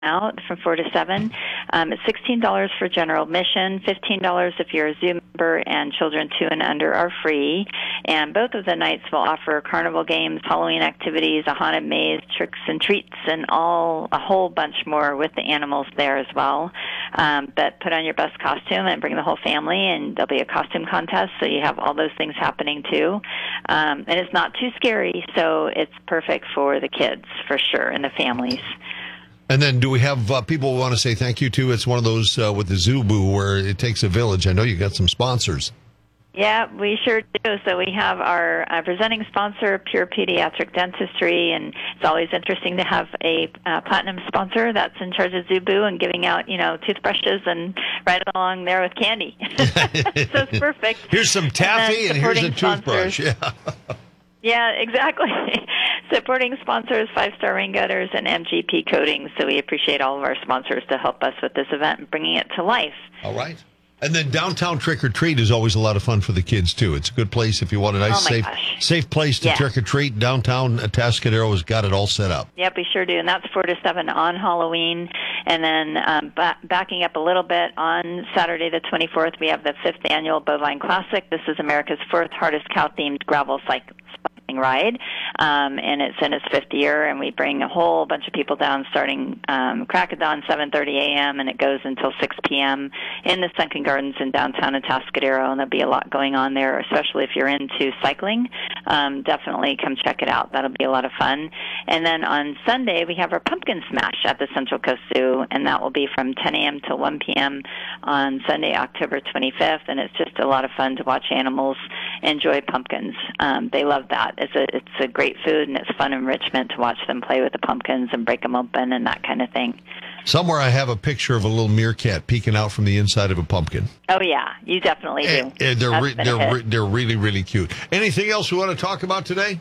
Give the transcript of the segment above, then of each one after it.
out from 4 to 7. It's $16 for general admission, $15 if you're a Zoo member, and children 2 and under are free. And both of the nights will offer carnival games, Halloween activities, a haunted maze, tricks and treats, and a whole bunch more with the animals there as well. But put on your best costume and bring the whole family, and there'll be a costume contest, so you have all those things happening too. And it's not too scary, so it's perfect for the kids for sure and the families. And then do we have people who want to say thank you to? It's one of those with the Zoo Boo where it takes a village. I know you got some sponsors. Yeah, we sure do. So we have our presenting sponsor, Pure Pediatric Dentistry, and it's always interesting to have a platinum sponsor that's in charge of Zoo Boo and giving out, toothbrushes and right along there with candy. So it's perfect. Here's some taffy and here's a toothbrush. Yeah. Yeah, exactly. Supporting sponsors, 5-Star Rain Gutters, and MGP Coatings. So we appreciate all of our sponsors to help us with this event and bringing it to life. All right. And then downtown Trick or Treat is always a lot of fun for the kids, too. It's a good place if you want a nice, safe place to trick or treat. Downtown Atascadero has got it all set up. Yep, we sure do. And that's 4 to 7 on Halloween. And then backing up a little bit, on Saturday the 24th, we have the 5th Annual Bovine Classic. This is America's 4th hardest cow-themed gravel cycling ride, and it's in its 5th year, and we bring a whole bunch of people down starting crack of dawn, 7:30 a.m., and it goes until 6 p.m. in the Sunken Gardens in downtown Atascadero, and there'll be a lot going on there, especially if you're into cycling. Definitely come check it out. That'll be a lot of fun. And then on Sunday, we have our Pumpkin Smash at the Central Coast Zoo, and that will be from 10 a.m. till 1 p.m. on Sunday, October 25th, and it's just a lot of fun to watch animals enjoy pumpkins. They love that. It's a great food, and it's fun enrichment to watch them play with the pumpkins and break them open and that kind of thing. Somewhere I have a picture of a little meerkat peeking out from the inside of a pumpkin. Oh, yeah. You definitely do. They're really, really cute. Anything else we want to talk about today?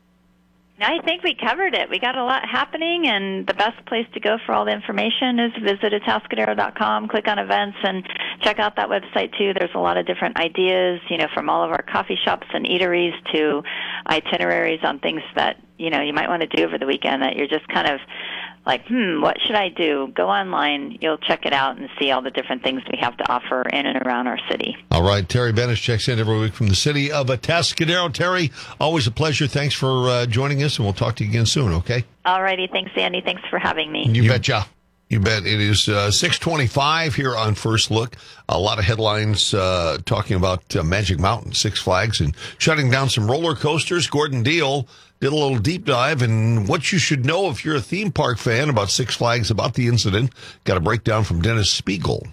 I think we covered it. We got a lot happening, and the best place to go for all the information is visit Atascadero.com, click on events, and check out that website, too. There's a lot of different ideas, from all of our coffee shops and eateries to itineraries on things that, you might want to do over the weekend that you're just kind of like, what should I do? Go online. You'll check it out and see all the different things we have to offer in and around our city. All right. Terry Bennis checks in every week from the city of Atascadero. Terry, always a pleasure. Thanks for joining us, and we'll talk to you again soon, okay? All righty. Thanks, Andy. Thanks for having me. You betcha. You bet. It is 6:25 here on First Look. A lot of headlines talking about Magic Mountain, Six Flags, and shutting down some roller coasters. Gordon Deal did a little deep dive in what you should know if you're a theme park fan about Six Flags, about the incident. Got a breakdown from Dennis Spiegel.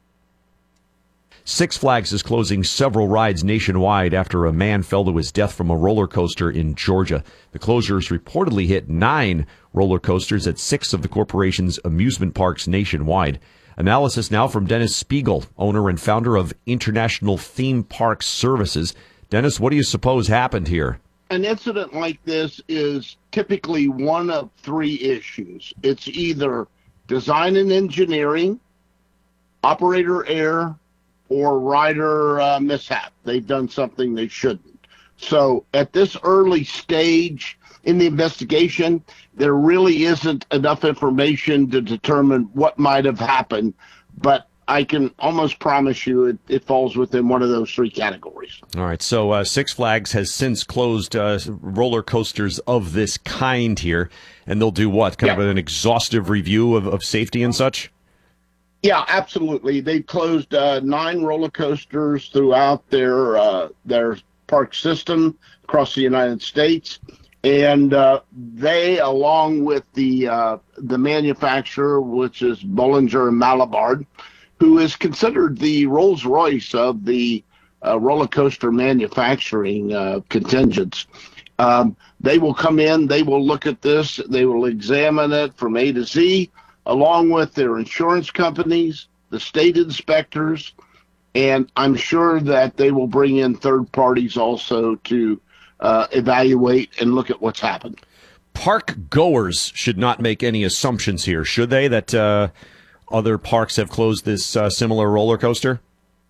Six Flags is closing several rides nationwide after a man fell to his death from a roller coaster in Georgia. The closures reportedly hit 9 roller coasters at 6 of the corporation's amusement parks nationwide. Analysis now from Dennis Spiegel, owner and founder of International Theme Park Services. Dennis, what do you suppose happened here? An incident like this is typically one of 3 issues. It's either design and engineering, operator error, or rider mishap. They've done something they shouldn't. So at this early stage in the investigation, there really isn't enough information to determine what might have happened, but I can almost promise you it falls within one of those 3 categories. All right, so Six Flags has since closed roller coasters of this kind here, and they'll do what? Kind of an exhaustive review of safety and such? Yeah, absolutely. They closed 9 roller coasters throughout their park system across the United States, and they, along with the manufacturer, which is Bollinger and Malabard, who is considered the Rolls-Royce of the roller coaster manufacturing contingents. They will come in, they will look at this, they will examine it from A to Z, along with their insurance companies, the state inspectors, and I'm sure that they will bring in third parties also to evaluate and look at what's happened. Park goers should not make any assumptions here, should they, that other parks have closed this similar roller coaster?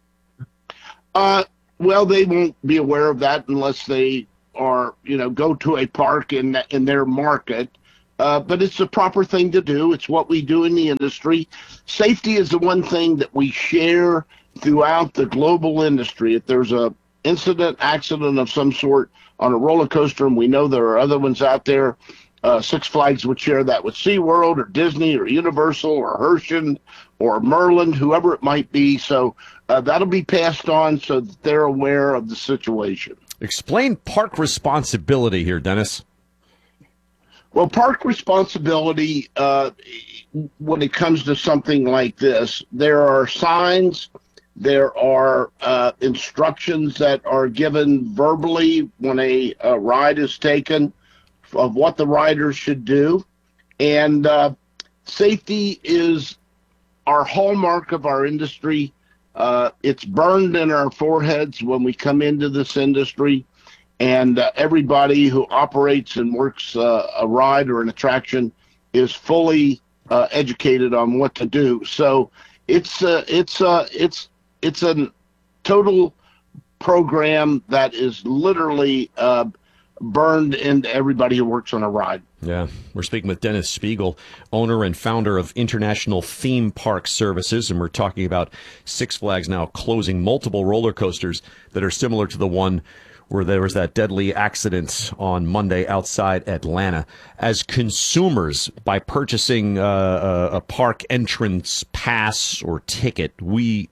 Well, they won't be aware of that unless they are, go to a park in their market but it's the proper thing to do. It's what we do in the industry. Safety is the one thing that we share throughout the global industry. If there's a accident of some sort on a roller coaster, and we know there are other ones out there, Six Flags would share that with SeaWorld or Disney or Universal or Hershey or Merlin, whoever it might be. So that'll be passed on so that they're aware of the situation. Explain park responsibility here, Dennis. Well, park responsibility, when it comes to something like this, there are signs, there are instructions that are given verbally when a ride is taken of what the riders should do. And safety is our hallmark of our industry. It's burned in our foreheads when we come into this industry. And everybody who operates and works a ride or an attraction is fully educated on what to do. So it's a total program that is literally burned into everybody who works on a ride. Yeah, we're speaking with Dennis Spiegel, owner and founder of International Theme Park Services, and we're talking about Six Flags now closing multiple roller coasters that are similar to the one where there was that deadly accident on Monday outside Atlanta. As consumers, by purchasing a park entrance pass or ticket, we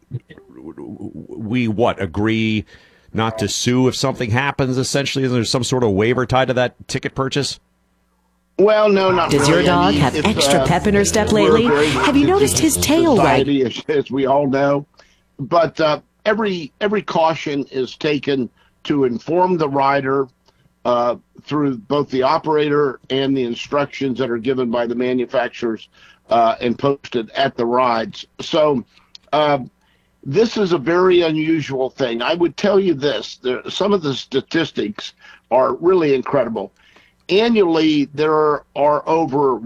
agree not to sue if something happens, essentially? Is there some sort of waiver tied to that ticket purchase? Well, no, not Does really. your dog have extra pep in her step lately? Have you noticed his tail wagging? As we all know. But every caution is taken to inform the rider through both the operator and the instructions that are given by the manufacturers and posted at the rides. So this is a very unusual thing. I would tell you this. Some of the statistics are really incredible. Annually, there are over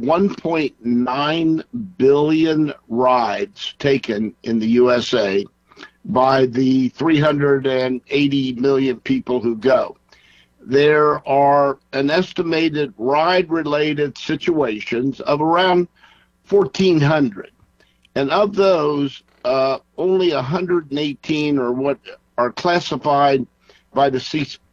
1.9 billion rides taken in the USA by the 380 million people who go. There are an estimated ride-related situations of around 1,400. And of those, only 118 are what are classified by the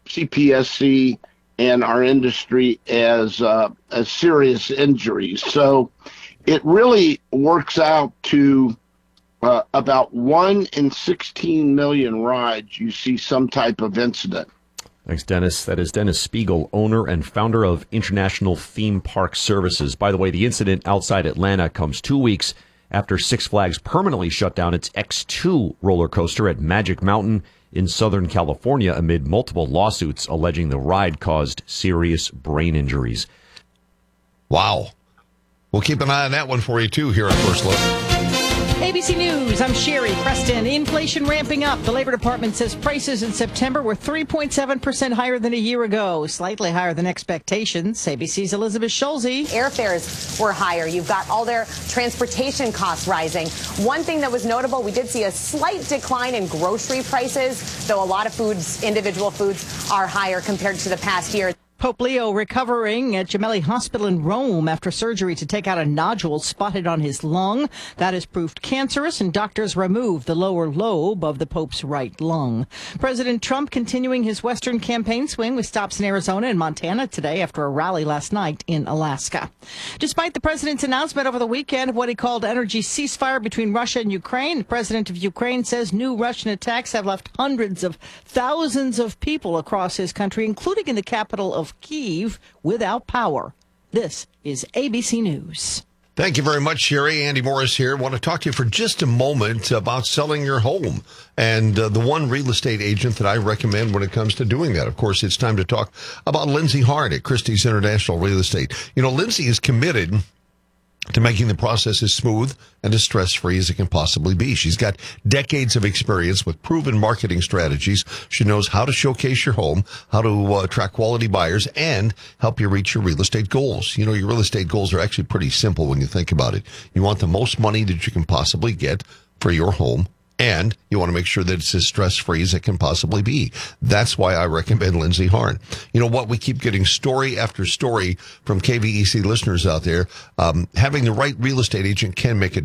CPSC and our industry as serious injuries. So it really works out to about 1 in 16 million rides, you see some type of incident. Thanks, Dennis. That is Dennis Spiegel, owner and founder of International Theme Park Services. By the way, the incident outside Atlanta comes 2 weeks after Six Flags permanently shut down its X2 roller coaster at Magic Mountain in Southern California amid multiple lawsuits alleging the ride caused serious brain injuries. Wow. We'll keep an eye on that one for you, too, here on First Look. ABC News, I'm Sherry Preston. Inflation ramping up. The Labor Department says prices in September were 3.7% higher than a year ago, slightly higher than expectations. ABC's Elizabeth Schulze. Airfares were higher. You've got all their transportation costs rising. One thing that was notable, we did see a slight decline in grocery prices, though a lot of foods, individual foods, are higher compared to the past year. Pope Leo recovering at Gemelli Hospital in Rome after surgery to take out a nodule spotted on his lung. That has proved cancerous, and doctors removed the lower lobe of the Pope's right lung. President Trump continuing his Western campaign swing with stops in Arizona and Montana today after a rally last night in Alaska. Despite the president's announcement over the weekend of what he called energy ceasefire between Russia and Ukraine, the president of Ukraine says new Russian attacks have left hundreds of thousands of people across his country, including in the capital of Kyiv, without power. This is ABC News. Thank you very much, Sherry. Andy Morris here. I want to talk to you for just a moment about selling your home and the one real estate agent that I recommend when it comes to doing that. Of course, it's time to talk about Lindsay Hart at Christie's International Real Estate. You know, Lindsay is committed to making the process as smooth and as stress-free as it can possibly be. She's got decades of experience with proven marketing strategies. She knows how to showcase your home, how to attract quality buyers, and help you reach your real estate goals. You know, your real estate goals are actually pretty simple when you think about it. You want the most money that you can possibly get for your home And you want to make sure that it's as stress-free as it can possibly be. That's why I recommend Lindsay Harn. You know what? We keep getting story after story from KVEC listeners out there. Having the right real estate agent can make a